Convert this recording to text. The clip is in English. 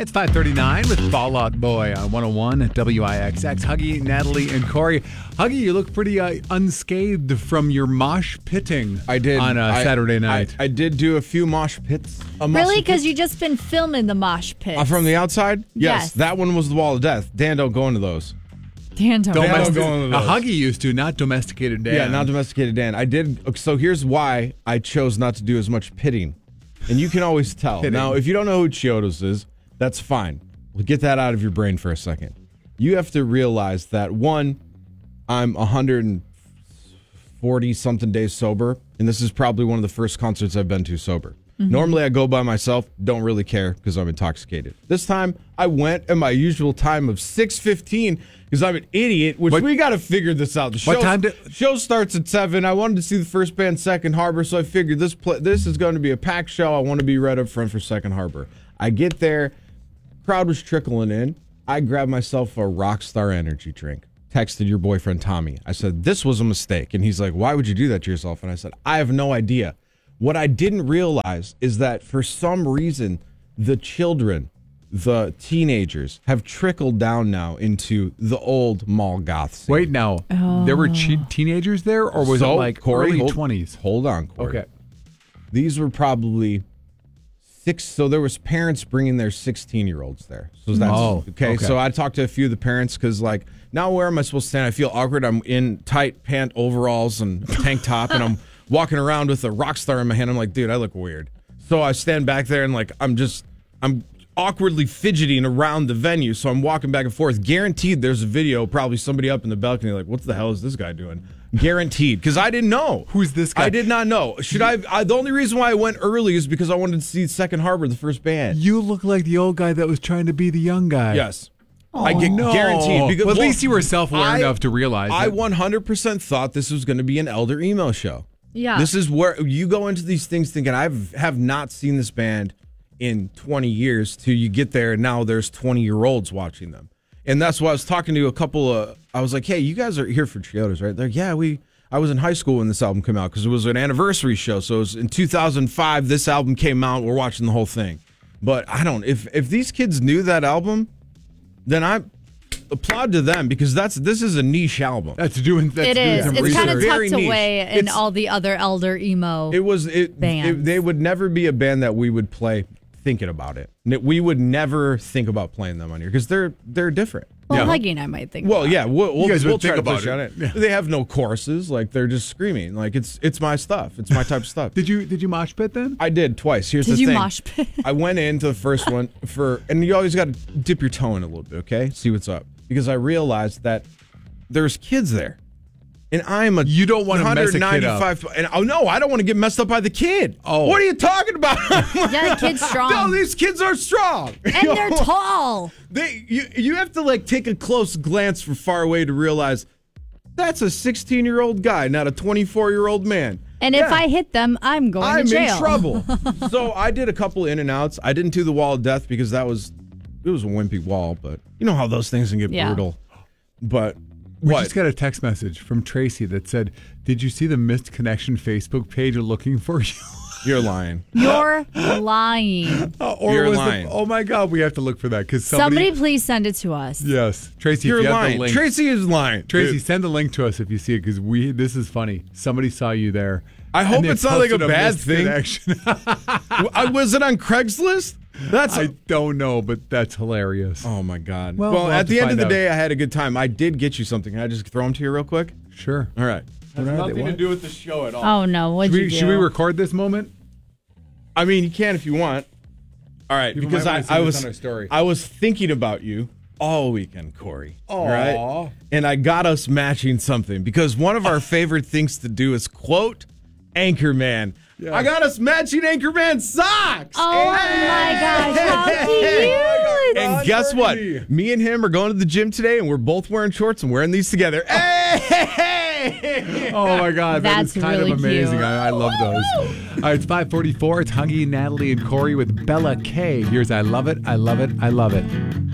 It's 5:39 with Fall Out Boy on 101 at WIXX. Huggy, Natalie, and Corey. Huggy, you look pretty unscathed from your mosh pitting. I did on a Saturday night. I did do a few mosh pits. Really? Because you just been filming the mosh pits. From the outside? Yes. That one was the wall of death. Dan, don't go into those. Dan, don't Domestic- go into those. Huggy used to, not domesticated Dan. Yeah, not domesticated Dan. I did. So here's why I chose not to do as much pitting. And you can always tell. Pitting. Now, if you don't know who Chiodos is, that's fine. We'll get that out of your brain for a second. You have to realize that, one, I'm 140-something days sober, and this is probably one of the first concerts I've been to sober. Mm-hmm. Normally, I go by myself, don't really care because I'm intoxicated. This time, I went at my usual time of 6:15 because I'm an idiot, which we got to figure this out. The show starts at 7. I wanted to see the first band, Second Harbor, so I figured this is going to be a packed show. I want to be right up front for Second Harbor. I get there, crowd was trickling in. I grabbed myself a Rockstar energy drink. Texted your boyfriend Tommy. I said, this was a mistake. And he's like, why would you do that to yourself? And I said, I have no idea. What I didn't realize is that for some reason, the children, the teenagers, have trickled down now into the old mall goth scene. Wait, now, there were teenagers there, or was it like Corey, early 20s? Hold on, Corey. Okay. These were probably 6, so there was parents bringing their 16-year-olds there. So that's okay. So I talked to a few of the parents because, like, now where am I supposed to stand? I feel awkward. I'm in tight pant overalls and a tank top, and I'm walking around with a Rockstar in my hand. I'm like, dude, I look weird. So I stand back there and, like, I'm awkwardly fidgeting around the venue. So I'm walking back and forth. Guaranteed there's a video, probably somebody up in the balcony like, what the hell is this guy doing? Guaranteed. Because I didn't know. Who's this guy? I did not know. The only reason why I went early is because I wanted to see Second Harbor, the first band. You look like the old guy that was trying to be the young guy. Yes. I get guaranteed. Because, well, at least you were self-aware enough to realize I that. 100% thought this was going to be an elder emo show. Yeah. This is where you go into these things thinking, I have not seen this band in 20 years till you get there and now there's 20-year-olds watching them. And that's why I was talking to a couple of, I was like, hey, you guys are here for Chiodos, right? They're like, yeah, I was in high school when this album came out because it was an anniversary show. So it was in 2005, this album came out. We're watching the whole thing. But if these kids knew that album, then I applaud to them because this is a niche album. It is. It's kind of tucked away in all the other elder emo bands. They would never be a band that we would play thinking about it. We would never think about playing them on here because they're different. Well, Huggy and I might think. Well, yeah, we'll try to about push on it. Yeah. They have no choruses, like they're just screaming. Like it's my stuff. It's my type of stuff. Did you mosh pit then? I did twice. Here's the thing. Did you mosh pit? I went into the first one and you always got to dip your toe in a little bit, okay? See what's up. Because I realized that there's kids there. And I'm a you don't want to mess a kid up. And no, I don't want to get messed up by the kid. Oh, what are you talking about? Yeah, the kid's strong. No, these kids are strong, and they're tall. You have to like take a close glance from far away to realize that's a 16-year-old guy, not a 24-year-old man. And if I hit them, I'm going to jail. I'm in trouble. So I did a couple in and outs. I didn't do the wall of death because it was a wimpy wall, but you know how those things can get brutal. But. We just got a text message from Tracy that said, did you see the Missed Connection Facebook page looking for you? You're lying. You're lying. You're lying. Oh, my God. We have to look for that. Because somebody please send it to us. Yes. Tracy, You're if you lying. have the link. Tracy is lying. Tracy, send the link to us if you see it because this is funny. Somebody saw you there. I hope it's not like a bad thing. Was it on Craigslist? I don't know, but that's hilarious. Oh, my God. Well, Well, at the end of the day, I had a good time. I did get you something. Can I just throw them to you real quick? Sure. All right. Has nothing to do with the show at all. Oh, no. What'd you do? Should we record this moment? I mean, you can if you want. All right. People because might I want to see this on our story. I was thinking about you all weekend, Corey. Aww. Right? And I got us matching something because one of our favorite things to do is quote Anchorman. Yeah. I got us matching Anchorman socks. Oh, my gosh. How cute. And guess what? Me and him are going to the gym today, and we're both wearing shorts and wearing these together. Hey! Oh, my God. That's that is kind really of amazing. cute. I love those. All right, it's 5:44. It's Huggy, Natalie, and Corey with Bella K. Here's I Love It, I Love It, I Love It.